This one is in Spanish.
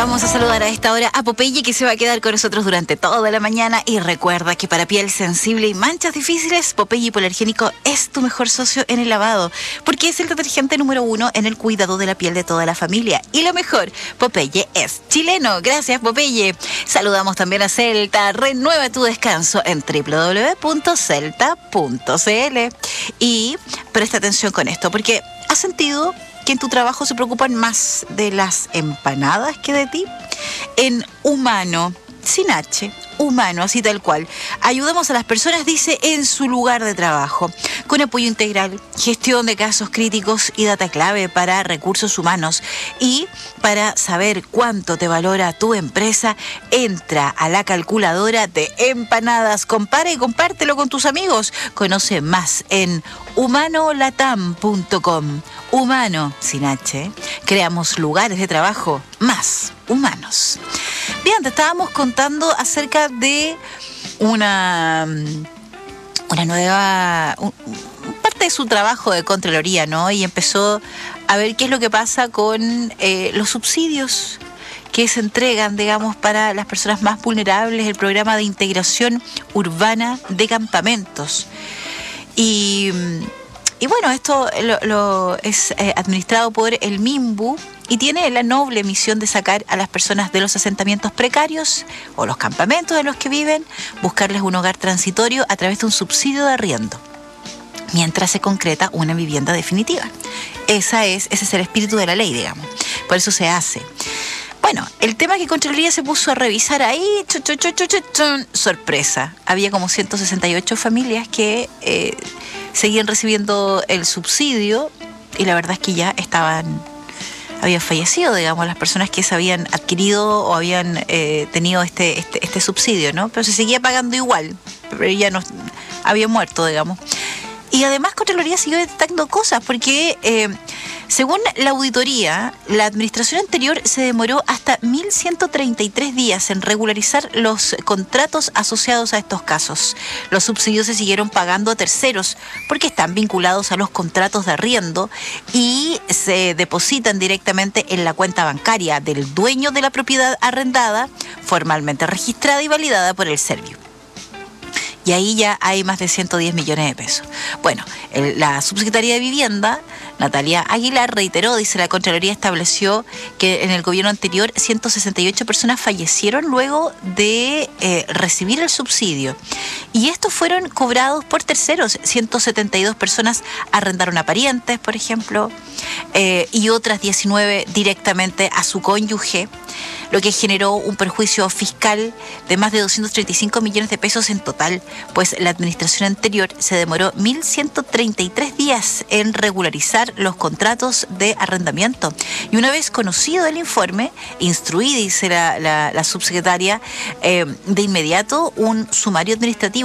Vamos a saludar a esta hora a Popeye, que se va a quedar con nosotros durante toda la mañana. Y recuerda que para piel sensible y manchas difíciles, Popeye Hipoalergénico es tu mejor socio en el lavado, porque es el detergente número 1 en el cuidado de la piel de toda la familia. Y lo mejor, Popeye es chileno. Gracias, Popeye. Saludamos también a Celta. Renueva tu descanso en www.celta.cl. Y presta atención con esto, porque ¿has sentido que en tu trabajo se preocupan más de las empanadas que de ti? En Humano, sin H, Humano, así tal cual, ayudamos a las personas, dice, en su lugar de trabajo, con apoyo integral, gestión de casos críticos y data clave para recursos humanos. Y para saber cuánto te valora tu empresa, entra a la calculadora de empanadas, compara y compártelo con tus amigos. Conoce más en humanolatam.com. Humano, sin H, creamos lugares de trabajo más humanos. Bien, te estábamos contando acerca de una nueva parte de su trabajo de Contraloría, ¿no? Y empezó a ver qué es lo que pasa con los subsidios que se entregan, digamos, para las personas más vulnerables, el programa de integración urbana de campamentos. Y bueno, esto es administrado por el MIMBU y tiene la noble misión de sacar a las personas de los asentamientos precarios o los campamentos en los que viven, buscarles un hogar transitorio a través de un subsidio de arriendo, mientras se concreta una vivienda definitiva. Ese es el espíritu de la ley, digamos. Por eso se hace. Bueno, el tema que Contraloría se puso a revisar ahí, sorpresa, había como 168 familias que seguían recibiendo el subsidio y la verdad es que ya habían fallecido, digamos, las personas que se habían adquirido o habían tenido este subsidio, ¿no? Pero se seguía pagando igual, pero ya no había muerto, digamos. Y además Contraloría siguió detectando cosas porque según la auditoría, la administración anterior se demoró hasta 1.133 días en regularizar los contratos asociados a estos casos. Los subsidios se siguieron pagando a terceros porque están vinculados a los contratos de arriendo y se depositan directamente en la cuenta bancaria del dueño de la propiedad arrendada, formalmente registrada y validada por el Servio. Y ahí ya hay más de 110 millones de pesos. Bueno, la subsecretaria de Vivienda, Natalia Aguilar, reiteró, dice, la Contraloría estableció que en el gobierno anterior 168 personas fallecieron luego de recibir el subsidio. Y estos fueron cobrados por terceros. 172 personas arrendaron a parientes, por ejemplo, y otras 19 directamente a su cónyuge, lo que generó un perjuicio fiscal de más de 235 millones de pesos en total, pues la administración anterior se demoró 1.133 días en regularizar los contratos de arrendamiento. Y una vez conocido el informe, instruí, dice la subsecretaria, de inmediato un sumario administrativo